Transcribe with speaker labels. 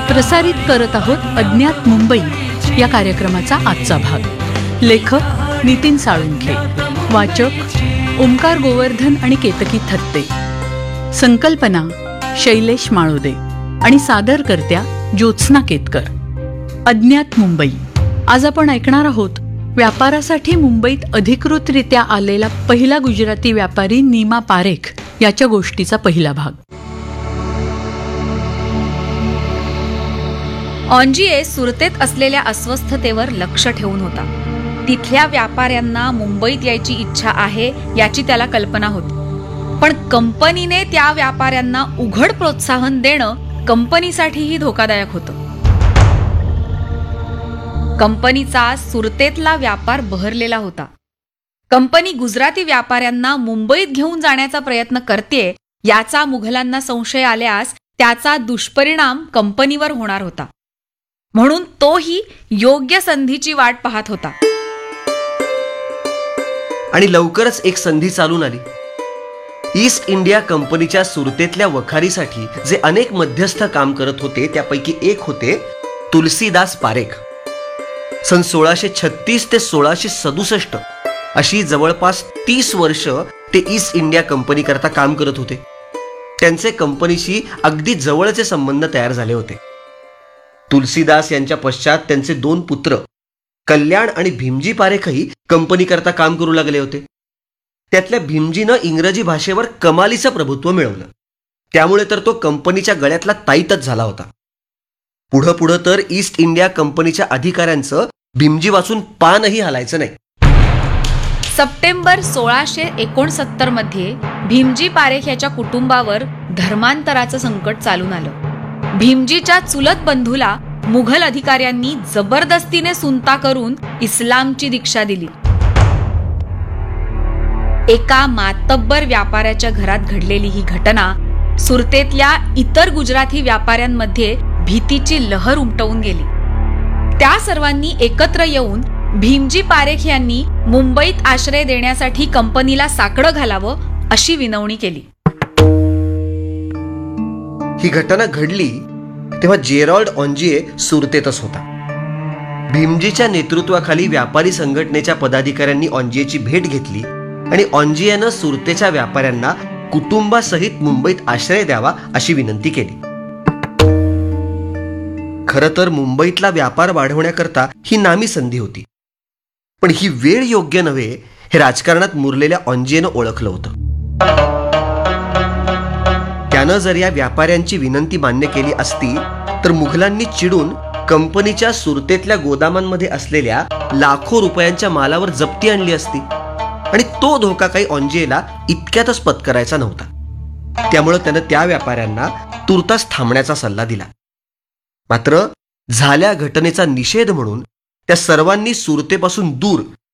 Speaker 1: प्रसारित करत आहोत अज्ञात मुंबई या कार्यक्रमाचा आजचा भाग. लेखक नितीन साळुंखे, वाचक ओंकार गोवर्धन आणि केतकी थत्ते, संकल्पना शैलेश माळोदे आणि सादरकर्त्या ज्योत्स्ना केतकर. अज्ञात मुंबई. आज आपण ऐकणार आहोत व्यापारासाठी मुंबईत अधिकृतरित्या आलेला पहिला गुजराती व्यापारी नीमा पारेख याच्या गोष्टीचा पहिला भाग.
Speaker 2: ऑन्जिए सुरतेत असलेल्या अस्वस्थतेवर लक्ष ठेवून होता. तिथल्या व्यापाऱ्यांना मुंबईत यायची इच्छा आहे याची त्याला कल्पना होती, पण कंपनीने त्या व्यापाऱ्यांना उघड प्रोत्साहन देणं कंपनीसाठीही धोकादायक होतं. कंपनीचा सुरतेतला व्यापार बहरलेला होता. कंपनी गुजराती व्यापाऱ्यांना मुंबईत घेऊन जाण्याचा प्रयत्न करतेय याचा मुघलांना संशय आल्यास त्याचा दुष्परिणाम कंपनीवर होणार होता. म्हणून तोही योग्य संधीची वाट पाहत होता.
Speaker 3: आणि लवकरच एक संधी चालून आली. ईस्ट इंडिया कंपनीच्या सुरतेतल्या वखारीसाठी जे अनेक मध्यस्थ काम करत होते त्यापैकी एक होते तुलसीदास पारेख. सन 1636 ते 1667 अशी जवळपास 30 वर्ष ते ईस्ट इंडिया कंपनी करता काम करत होते. त्यांचे कंपनीशी अगदी जवळचे संबंध तयार झाले होते. तुलसीदास यांच्या पश्चात त्यांचे 2 पुत्र कल्याण आणि भीमजी पारेखही कंपनी करता काम करू लागले होते. त्यातल्या भीमजीनं इंग्रजी भाषेवर कमालीचं प्रभुत्व मिळवलं. त्यामुळे तर तो कंपनीच्या गळ्यातला ताईतच झाला होता. पुढं तर ईस्ट इंडिया कंपनीच्या अधिकाऱ्यांचं भीमजी वाचून पानही हलायचं नाही.
Speaker 2: सप्टेंबर 1669 मध्ये भीमजी पारेख याच्या कुटुंबावर धर्मांतराचं संकट चालून आलं. भीमजीच्या चुलत बंधूला मुघल अधिकाऱ्यांनी जबरदस्तीने सुनता करून इस्लामची दीक्षा दिली. एका मातब्बर व्यापाऱ्याच्या घरात घडलेली ही घटना सुरतेतल्या इतर गुजराती व्यापाऱ्यांमध्ये भीतीची लहर उमटवून गेली. त्या सर्वांनी एकत्र येऊन भीमजी पारेख यांनी मुंबईत आश्रय देण्यासाठी कंपनीला साकडं घालावं अशी विनवणी केली.
Speaker 3: ही घटना घडली तेव्हा जेरॉल्ड ऑन्जिए सुरतेतच होता. भीमजीच्या नेतृत्वाखाली व्यापारी संघटनेच्या पदाधिकाऱ्यांनी ऑन्जिएची भेट घेतली आणि ऑन्जिएनं सुरतेच्या व्यापाऱ्यांना कुटुंबासहित मुंबईत आश्रय द्यावा अशी विनंती केली. खरं तर मुंबईतला व्यापार वाढवण्याकरता ही नामी संधी होती, पण ही वेळ योग्य नव्हे हे राजकारणात मुरलेल्या ऑन्जिएनं ओळखलं होतं. त्यानं जर या व्यापाऱ्यांची विनंती मान्य केली असती तर मुघलांनी चिडून कंपनीच्या सुरतेतल्या गोदामांमध्ये असलेल्या लाखो रुपयांच्या मालावर जप्ती आणली असती आणि तो धोका काही ऑन्जिएला इतक्यातच पत्करायचा नव्हता. त्यामुळे त्यानं त्या व्यापाऱ्यांना तुर्तास थांबण्याचा सल्ला दिला. मात्र झाल्या घटनेचा निषेध म्हणून त्या सर्वांनी सुरतेपासून दूर